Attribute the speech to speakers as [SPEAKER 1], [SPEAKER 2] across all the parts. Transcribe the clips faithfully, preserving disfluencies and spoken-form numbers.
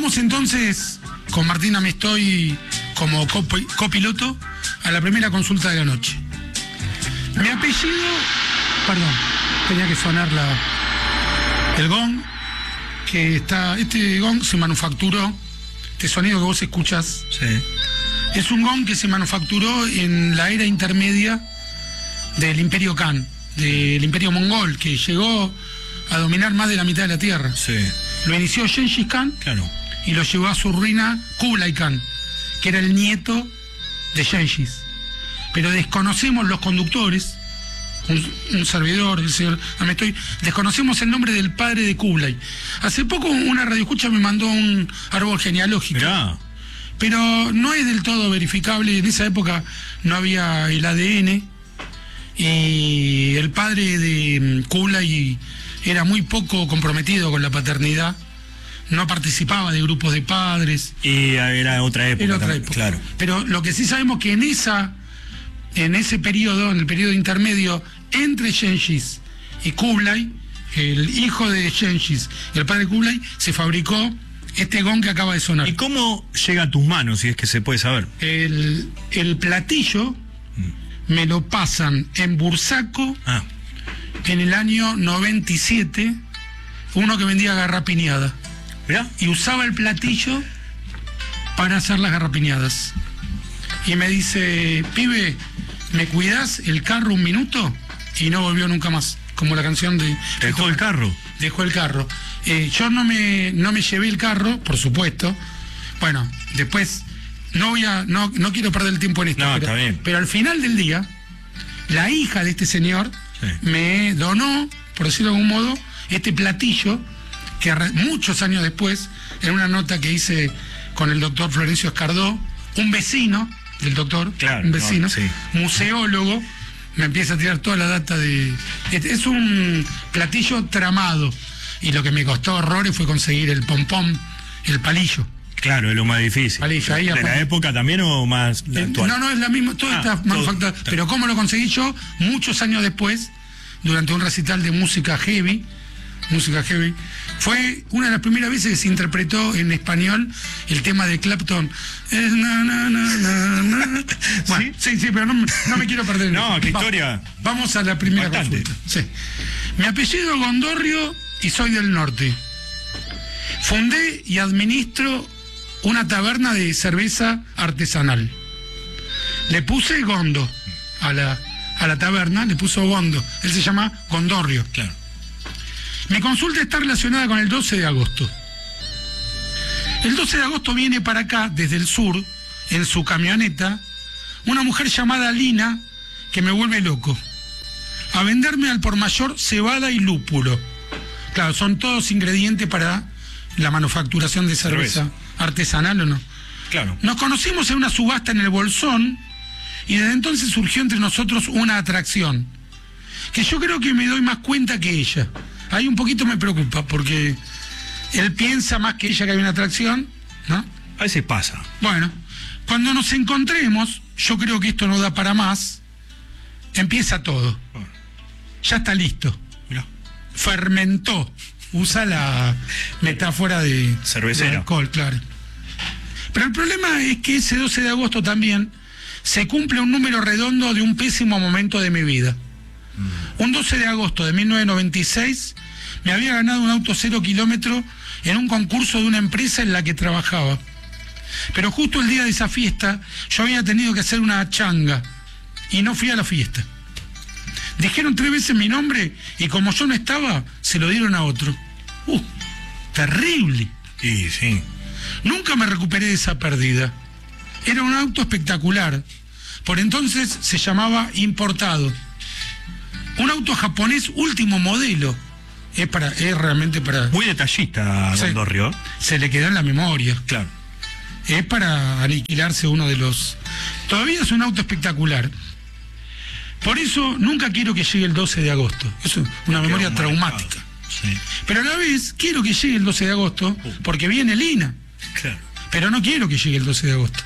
[SPEAKER 1] Vamos entonces con Martín Amestoy como copi- copiloto a la primera consulta de la noche. Mi apellido, perdón, tenía que sonar la, el gong, que está, este gong se manufacturó, este sonido que vos escuchás,
[SPEAKER 2] Sí.
[SPEAKER 1] es un gong que se manufacturó en la era intermedia del Imperio Khan, del Imperio Mongol, que llegó a dominar más de la mitad de la tierra.
[SPEAKER 2] Sí.
[SPEAKER 1] Lo inició Gengis Khan
[SPEAKER 2] Claro.
[SPEAKER 1] y lo llevó a su ruina Kublai Khan, que era el nieto de Gengis. Pero desconocemos los conductores, un, un servidor, el señor Amestoy, desconocemos el nombre del padre de Kublai. Hace poco una radioescucha me mandó un árbol genealógico.
[SPEAKER 2] Mirá.
[SPEAKER 1] Pero no es del todo verificable. En esa época no había el A D N y el padre de Kublai era muy poco comprometido con la paternidad, no participaba de grupos de padres.
[SPEAKER 2] Y era otra época.
[SPEAKER 1] Era otra
[SPEAKER 2] también,
[SPEAKER 1] época.
[SPEAKER 2] Claro.
[SPEAKER 1] Pero lo que sí sabemos que en esa, en ese periodo, en el periodo intermedio entre Gengis y Kublai, el hijo de Gengis y el padre de Kublai, se fabricó este gong que acaba de sonar.
[SPEAKER 2] ¿Y cómo llega a tus manos, si es que se puede saber?
[SPEAKER 1] El, el platillo mm. me lo pasan en Bursaco
[SPEAKER 2] Ah.
[SPEAKER 1] en el año noventa y siete, uno que vendía garrapiñada.
[SPEAKER 2] ¿Mirá?
[SPEAKER 1] Y usaba el platillo para hacer las garrapiñadas. Y me dice, pibe, ¿me cuidás el carro un minuto? Y no volvió nunca más, como la canción de...
[SPEAKER 2] ¿Te dejó el carro?
[SPEAKER 1] Dejó el carro. Eh, yo no me, no me llevé el carro, por supuesto. Bueno, después, no voy a, no, no quiero perder el tiempo en esto.
[SPEAKER 2] No,
[SPEAKER 1] pero,
[SPEAKER 2] está bien.
[SPEAKER 1] pero al final del día, la hija de este señor
[SPEAKER 2] Sí.
[SPEAKER 1] me donó, por decirlo de algún modo, este platillo que re- muchos años después, en una nota que hice con el doctor Florencio Escardó, un vecino del doctor,
[SPEAKER 2] Claro,
[SPEAKER 1] un vecino,
[SPEAKER 2] no, sí.
[SPEAKER 1] museólogo, me empieza a tirar toda la data de... Este es un platillo tramado, y lo que me costó horrores fue conseguir el pompón, el palillo.
[SPEAKER 2] Claro, es lo más difícil.
[SPEAKER 1] Palillo, ahí
[SPEAKER 2] ¿De
[SPEAKER 1] aparte.
[SPEAKER 2] la época también o más
[SPEAKER 1] Eh,
[SPEAKER 2] actual?
[SPEAKER 1] No, no, es la misma, todo
[SPEAKER 2] Ah,
[SPEAKER 1] está
[SPEAKER 2] todo,
[SPEAKER 1] manufacturado.
[SPEAKER 2] está.
[SPEAKER 1] Pero ¿cómo lo conseguí yo? Muchos años después, durante un recital de música heavy, música heavy, fue una de las primeras veces que se interpretó en español el tema de Clapton. Es na, na, na, na, na. Bueno, sí, sí, pero no, me- no me quiero perder.
[SPEAKER 2] No, qué
[SPEAKER 1] Va-
[SPEAKER 2] historia.
[SPEAKER 1] Vamos a la primera
[SPEAKER 2] Bastante.
[SPEAKER 1] consulta. Sí. Mi apellido es Gondorrio y soy del norte. Fundé y administro una taberna de cerveza artesanal. Le puse Gondo a la, a la taberna, le puso Gondo. Él se llama Gondorrio.
[SPEAKER 2] Claro.
[SPEAKER 1] Mi consulta está relacionada con el doce de agosto. El doce de agosto viene para acá, desde el sur, en su camioneta, una mujer llamada Lina, que me vuelve loco, a venderme al por mayor cebada y lúpulo. Claro, son todos ingredientes para la manufacturación de cerveza,
[SPEAKER 2] Cerveza.
[SPEAKER 1] artesanal o no.
[SPEAKER 2] Claro.
[SPEAKER 1] Nos conocimos en una subasta en el Bolsón y desde entonces surgió entre nosotros una atracción, que yo creo que me doy más cuenta que ella. Ahí un poquito me preocupa, porque él piensa más que ella que hay una atracción, ¿no?
[SPEAKER 2] A veces pasa.
[SPEAKER 1] Bueno, cuando nos encontremos, yo creo que esto no da para más, empieza todo.
[SPEAKER 2] Bueno,
[SPEAKER 1] Ya está listo.
[SPEAKER 2] mirá.
[SPEAKER 1] Fermentó. Usa la metáfora de
[SPEAKER 2] Cervecera.
[SPEAKER 1] de alcohol, claro. Pero el problema es que ese doce de agosto también se cumple un número redondo de un pésimo momento de mi vida. Mm. Un doce de agosto de mil novecientos noventa y seis me había ganado un auto cero kilómetro en un concurso de una empresa en la que trabajaba. Pero justo el día de esa fiesta yo había tenido que hacer una changa y no fui a la fiesta. Dijeron tres veces mi nombre y como yo no estaba, se lo dieron a otro. Uh, terrible.
[SPEAKER 2] Y sí.
[SPEAKER 1] Nunca me recuperé de esa pérdida. Era un auto espectacular. Por entonces se llamaba importado. Un auto japonés último modelo. Es para, es realmente para...
[SPEAKER 2] Muy detallista,
[SPEAKER 1] Sí.
[SPEAKER 2] Gondorrio.
[SPEAKER 1] Se le quedó en la memoria.
[SPEAKER 2] Claro.
[SPEAKER 1] Es para aniquilarse uno de los... Todavía es un auto espectacular. Por eso nunca quiero que llegue el doce de agosto. Es una
[SPEAKER 2] Me
[SPEAKER 1] memoria
[SPEAKER 2] quedó
[SPEAKER 1] traumática.
[SPEAKER 2] marcado. Sí.
[SPEAKER 1] Pero a la vez quiero que llegue el doce de agosto porque viene Lina.
[SPEAKER 2] Claro.
[SPEAKER 1] Pero no quiero que llegue el doce de agosto.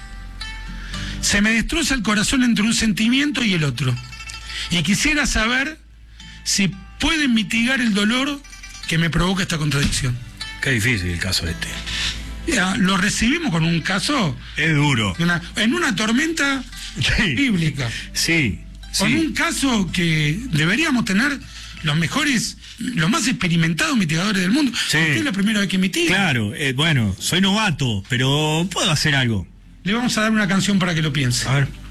[SPEAKER 1] Se me destroza el corazón entre un sentimiento y el otro. Y quisiera saber si pueden mitigar el dolor que me provoca esta contradicción.
[SPEAKER 2] Qué difícil el caso este.
[SPEAKER 1] Ya, lo recibimos con un caso,
[SPEAKER 2] Es duro.
[SPEAKER 1] de una- en una tormenta
[SPEAKER 2] Sí.
[SPEAKER 1] bíblica,
[SPEAKER 2] Sí.
[SPEAKER 1] con
[SPEAKER 2] Sí.
[SPEAKER 1] un caso que deberíamos tener los mejores, los más experimentados mitigadores del mundo.
[SPEAKER 2] Sí.
[SPEAKER 1] Usted es la primera vez que mitiga.
[SPEAKER 2] Claro, eh, bueno, soy novato, pero puedo hacer algo.
[SPEAKER 1] Le vamos a dar una canción para que lo piense.
[SPEAKER 2] A ver.